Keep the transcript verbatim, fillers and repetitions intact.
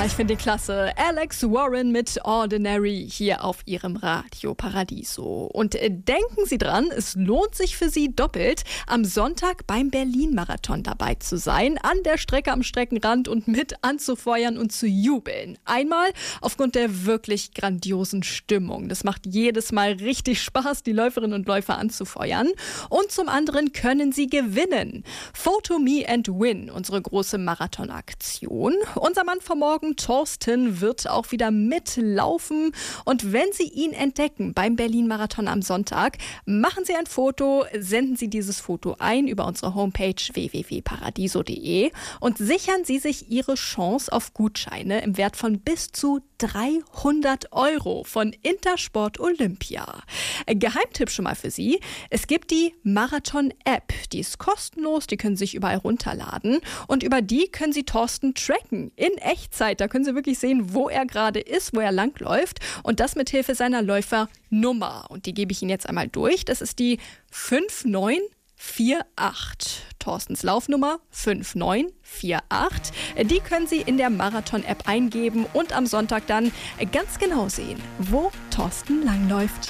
ich finde den klasse. Alex Warren mit Ordinary hier auf ihrem Radio Paradiso. Und äh, denken Sie dran, es lohnt sich für Sie doppelt, am Sonntag beim Berlin-Marathon dabei zu sein, an der Strecke am Streckenrand und mit anzufeuern und zu jubeln. Einmal aufgrund der wirklich grandiosen Stimmung. Das macht jedes Mal richtig Spaß, die Läuferinnen und Läufer anzufeuern. Und zum anderen können Sie gewinnen. Photo Me and Win, unsere große Marathonaktion. Unser Mann vom Morgen, Thorsten, wird auch wieder mitlaufen. Und wenn Sie ihn entdecken beim Berlin-Marathon am Sonntag, machen Sie ein Foto, senden Sie dieses Foto ein über unsere Homepage w w w punkt paradiso punkt d e und sichern Sie sich Ihre Chance auf Gutscheine im Wert von bis zu dreihundert Euro von Intersport Olympia. Geheimtipp schon mal für Sie: Es gibt die Marathon-App, die ist kostenlos, die können Sie sich überall runterladen und über die können Sie Thorsten tracken in Echtzeit. Da können Sie wirklich sehen, wo er gerade ist, wo er langläuft und das mit Hilfe seiner Läufernummer. Und die gebe ich Ihnen jetzt einmal durch. Das ist die fünf neun vier acht. Thorstens Laufnummer fünf neun vier acht. Die können Sie in der Marathon-App eingeben und am Sonntag dann ganz genau sehen, wo Thorsten langläuft.